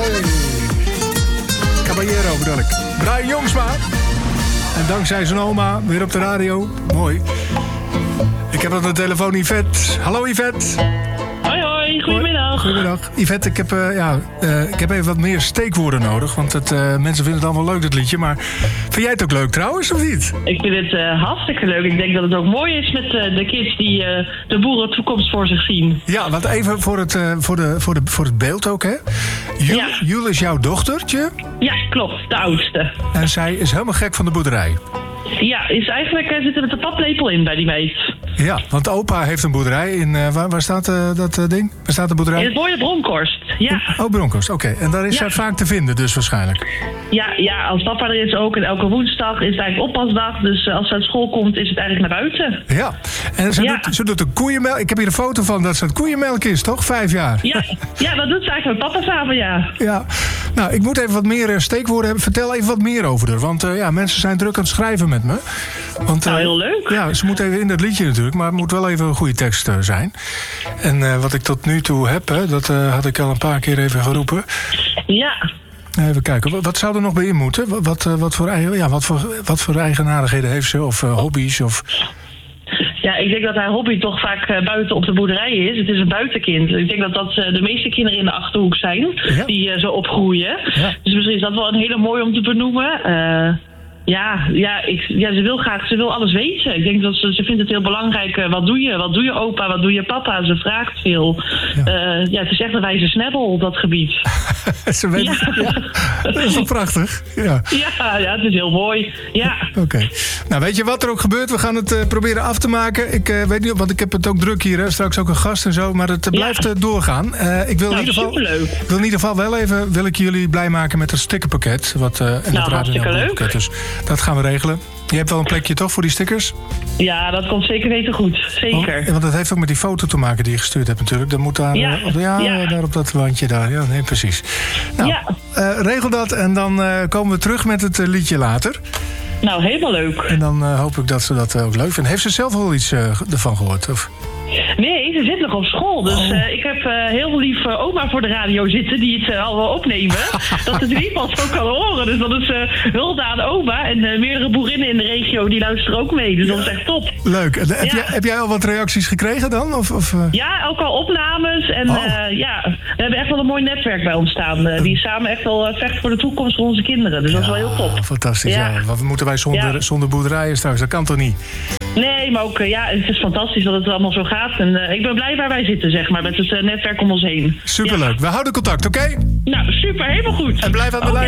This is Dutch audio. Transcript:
Caballero bedoel ik. Brian Jongsma. En dankzij zijn oma weer op de radio. Mooi. Ik heb aan de telefoon Yvette. Hallo Yvette. Hoi, goedemiddag. Goedemiddag. Yvette, ik heb even wat meer steekwoorden nodig. Want mensen vinden het allemaal leuk, dat liedje. Maar vind jij het ook leuk trouwens, of niet? Ik vind het hartstikke leuk. Ik denk dat het ook mooi is met de kids die de boerentoekomst voor zich zien. Ja, want even voor het beeld ook, hè? Jul is jouw dochtertje. Ja, klopt. De oudste. En zij is helemaal gek van de boerderij. Ja, zit er met de paplepel in bij die meid. Ja, want opa heeft een boerderij in... waar staat dat ding? Waar staat de boerderij? In het mooie Bronkhorst, ja. Oh, Bronkhorst, oké. En daar is zij vaak te vinden dus waarschijnlijk. Ja, als papa er is ook. En elke woensdag is het eigenlijk oppasdag. Dus als ze uit school komt, is het eigenlijk naar buiten. Ja, en ze doet de koeienmelk. Ik heb hier een foto van dat ze het koeienmelk is, toch? 5 jaar. Ja, dat doet ze eigenlijk met papa samen, ja. Ja, nou, ik moet even wat meer steekwoorden hebben. Vertel even wat meer over haar. Want mensen zijn druk aan het schrijven met me. Want, heel leuk. Ja, ze moet even in dat liedje natuurlijk. Maar het moet wel even een goede tekst zijn. En wat ik tot nu toe heb, dat had ik al een paar keer even geroepen. Ja. Even kijken, wat zou er nog bij in moeten? Wat voor eigenaardigheden heeft ze? Of hobby's? Of... Ja, ik denk dat haar hobby toch vaak buiten op de boerderij is. Het is een buitenkind. Ik denk dat de meeste kinderen in de Achterhoek zijn. Ja. Die zo opgroeien. Ja. Dus misschien is dat wel een hele mooie om te benoemen. Ze wil alles weten. Ik denk dat ze vindt het heel belangrijk. Wat doe je opa? Wat doe je papa? Ze vraagt veel. Ja. Het is echt een wijze snabbel op dat gebied. Ze weet dat is wel prachtig. Ja, het is heel mooi. Ja. Oké. Nou, weet je wat er ook gebeurt? We gaan het proberen af te maken. Ik weet niet, want ik heb het ook druk hier. Hè. Straks ook een gast en zo. Maar het blijft doorgaan. Ik wil in ieder geval wel even wil ik jullie blij maken met het stickerpakket. Hartstikke leuk. Dus dat gaan we regelen. Je hebt wel een plekje toch voor die stickers? Ja, dat komt zeker weten goed. Zeker. Want dat heeft ook met die foto te maken die je gestuurd hebt natuurlijk. Dat moet daar, daar op dat wandje daar. Ja, nee, precies. Nou, regel dat en dan komen we terug met het liedje later. Nou, helemaal leuk. En dan hoop ik dat ze dat ook leuk vindt. Heeft ze zelf al iets ervan gehoord? Of? Nee, ze zit nog op school. Dus ik heb heel lief oma voor de radio zitten die het al wil opnemen. Dat het in ieder geval zo kan horen. Dus dat is hulde aan oma. En meerdere boerinnen in de regio die luisteren ook mee. Dus dat is echt top. Leuk. Heb jij al wat reacties gekregen dan? Of? Ja, ook al opnames. En we hebben echt wel een mooi netwerk bij ons staan. Die samen echt wel vechten voor de toekomst van onze kinderen. Dus dat is wel heel top. Fantastisch. Ja. Wat moeten wij zonder boerderijen straks? Dat kan toch niet? Nee, maar ook, het is fantastisch dat het allemaal zo gaat. En ik ben blij waar wij zitten, zeg maar, met het netwerk om ons heen. Superleuk. We houden contact, oké? Nou, super, helemaal goed. En blijf aan de lijn.